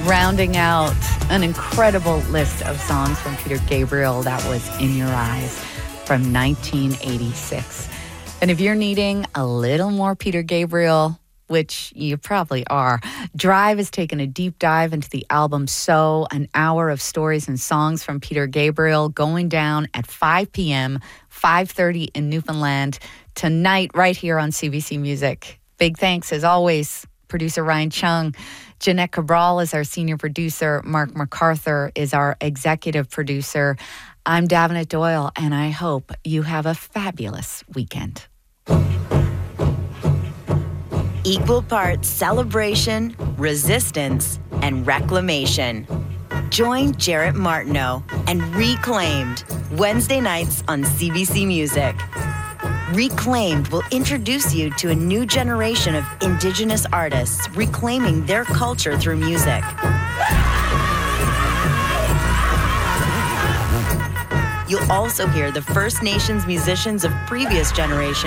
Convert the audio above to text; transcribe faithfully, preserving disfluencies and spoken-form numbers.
Rounding out an incredible list of songs from Peter Gabriel, that was In Your Eyes from nineteen eighty-six. And if you're needing a little more Peter Gabriel, which you probably are, Drive has taken a deep dive into the album So, an hour of stories and songs from Peter Gabriel, going down at five p.m., five thirty in Newfoundland, tonight right here on C B C Music. Big thanks, as always, producer Ryan Chung. Jeanette Cabral is our senior producer. Mark MacArthur is our executive producer. I'm Davenant Doyle, and I hope you have a fabulous weekend. Equal parts celebration, resistance, and reclamation. Join Jarrett Martineau and Reclaimed Wednesday nights on C B C Music. Reclaimed will introduce you to a new generation of Indigenous artists reclaiming their culture through music. You'll also hear the First Nations musicians of previous generations